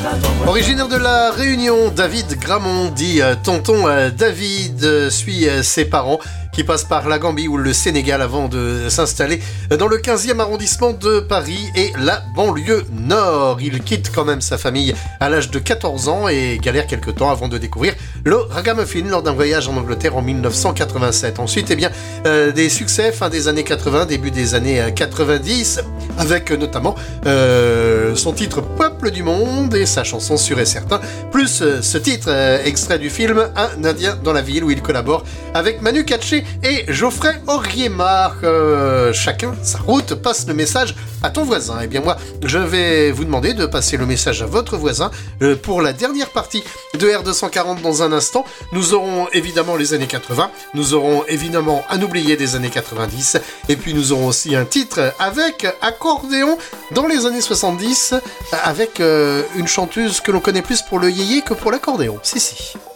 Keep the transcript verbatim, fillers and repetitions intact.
Originaire de la Réunion, David Gramont, dit euh, tonton euh, David, euh, suit euh, ses parents qui passent par la Gambie ou le Sénégal avant de s'installer dans le quinzième arrondissement de Paris et la banlieue nord. Il quitte quand même sa famille à l'âge de quatorze ans et galère quelques temps avant de découvrir le ragamuffin lors d'un voyage en Angleterre en mille neuf cent quatre-vingt-sept. Ensuite, eh bien, euh, des succès fin des années quatre-vingts, début des années quatre-vingt-dix, avec notamment euh, son titre Peuple du Monde et sa chanson Sûr et Certain, plus euh, ce titre euh, extrait du film Un Indien dans la ville où il collabore avec Manu Katché et Geoffrey Auriemard. Euh, chacun sa route, passe le message à ton voisin. Et eh bien moi, je vais vous demander de passer le message à votre voisin euh, pour la dernière partie de R deux cent quarante dans un instant. Nous aurons évidemment les années quatre-vingts, nous aurons évidemment un oublié des années quatre-vingt-dix, et puis nous aurons aussi un titre avec accordéon dans les années soixante-dix, avec euh, une chanteuse que l'on connaît plus pour le yéyé que pour l'accordéon. Si, si.